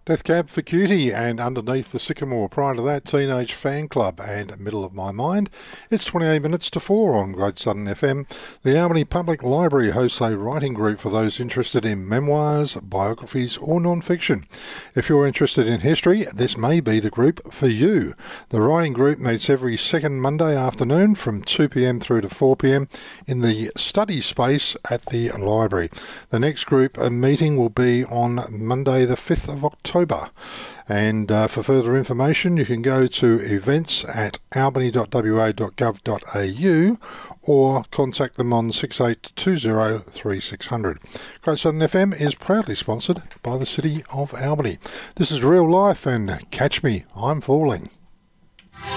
Death Cab for Cutie and Underneath the Sycamore. Prior to that, Teenage Fan Club and Middle of My Mind. It's 28 minutes to 4 on Great Southern FM. The Albany Public Library hosts a writing group for those interested in memoirs, biographies or non-fiction. If you're interested in history, this may be the group for you. The writing group meets every second Monday afternoon from 2pm through to 4pm in the study space at the library. The next group meeting will be on Monday the 5th of October. And for further information, you can go to events@albany.wa.gov.au or contact them on 6820 3600. Great Southern FM is proudly sponsored by the City of Albany. This is Real Life and Catch Me, I'm Falling.